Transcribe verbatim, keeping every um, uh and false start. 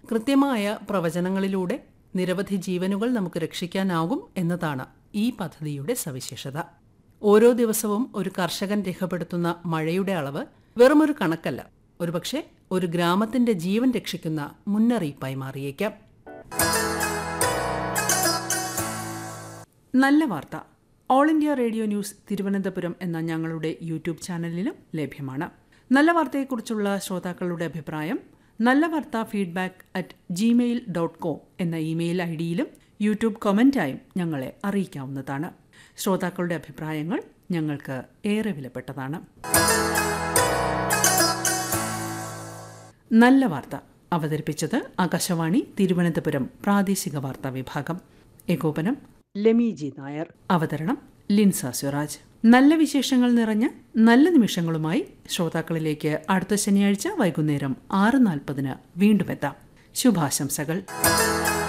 കൃത്യമായ പ്രവചനങ്ങളിലൂടെ നിരവധി ജീവനുകൾ നമുക്ക് രക്ഷിക്കാനാകും എന്നതാണ് ഈ പദ്ധതിയുടെ സവിശേഷത. ഓരോ ദിവസവും ഒരു കർഷകൻ രേഖപ്പെടുത്തുന്ന മഴയുടെ അളവ് വെറുമൊരു കണക്കല്ല, ഒരുപക്ഷെ ഒരു ഗ്രാമത്തിന്റെ ജീവൻ രക്ഷിക്കുന്ന മുന്നറിയിപ്പായി മാറിയേക്കാം. നല്ല വാർത്ത all India radio news Thiruvananthapuram എന്ന ഞങ്ങളുടെ യൂട്യൂബ് ചാനലിലും ലഭ്യമാണ്. നല്ല വാർത്തയെക്കുറിച്ചുള്ള ശ്രോതാക്കളുടെ അഭിപ്രായം നല്ല വാർത്ത feedback at Gmail dot com എന്ന ഇമെയിൽ ഐ ഡിയിലും യൂട്യൂബ് കമന്റായും ഞങ്ങളെ അറിയിക്കാവുന്നതാണ്. ശ്രോതാക്കളുടെ അഭിപ്രായങ്ങൾ ഞങ്ങൾക്ക് ഏറെ വിലപ്പെട്ടതാണ്. നല്ല വാർത്ത അവതരിപ്പിച്ചത് ആകാശവാണി തിരുവനന്തപുരം പ്രാദേശിക വാർത്താ വിഭാഗം. ഏകോപനം ലെമി ജി നായർ. അവതരണം ലിൻസ സ്വരാജ്. നല്ല വിശേഷങ്ങൾ നിറഞ്ഞ നല്ല നിമിഷങ്ങളുമായി ശ്രോതാക്കളിലേക്ക് അടുത്ത ശനിയാഴ്ച വൈകുന്നേരം ആറ് നാൽപ്പതിന് വീണ്ടും എത്താം. ശുഭാശംസകൾ.